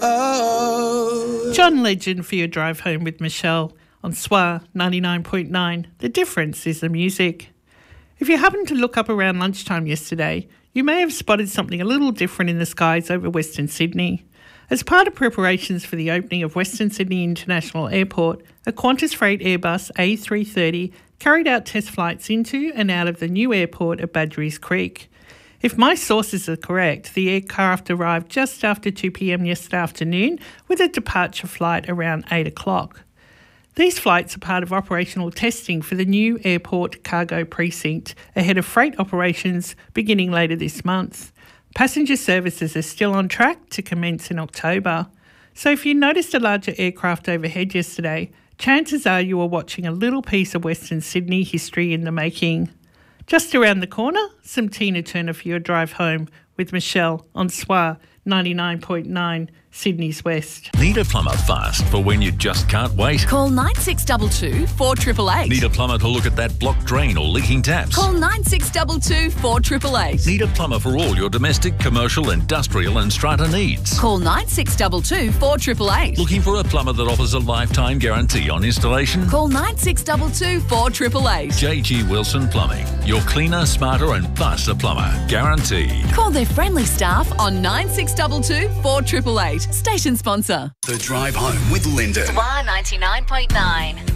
Oh. John Legend for your drive home with Michelle on SWR 99.9. The difference is the music. If you happened to look up around lunchtime yesterday, you may have spotted something a little different in the skies over Western Sydney. As part of preparations for the opening of Western Sydney International Airport, a Qantas Freight Airbus A330 carried out test flights into and out of the new airport at Badgerys Creek. If my sources are correct, the aircraft arrived just after 2 p.m. yesterday afternoon with a departure flight around 8 o'clock. These flights are part of operational testing for the new airport cargo precinct ahead of freight operations beginning later this month. Passenger services are still on track to commence in October. So if you noticed a larger aircraft overhead yesterday, chances are you were watching a little piece of Western Sydney history in the making. Just around the corner, some Tina Turner for your drive home with Michelle on SWR 99.9 Sydney's West. Need a plumber fast for when you just can't wait? Call 9622 4888. Need a plumber to look at that blocked drain or leaking taps? Call 9622 4888. Need a plumber for all your domestic, commercial, industrial and strata needs? Call 9622 4888. Looking for a plumber that offers a lifetime guarantee on installation? Call 9622 4888. JG Wilson Plumbing. Your cleaner, smarter and faster plumber. Guaranteed. Call their friendly staff on 9622 4888. Station sponsor. The Drive Home with Lyndon. SWR 99.9.